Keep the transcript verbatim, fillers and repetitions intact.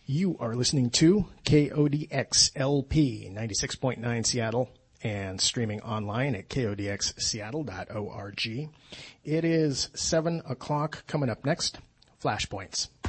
You are listening to K O D X L P ninety-six point nine Seattle and streaming online at K O D X Seattle dot org. It is seven o'clock. Coming up next, Flashpoints.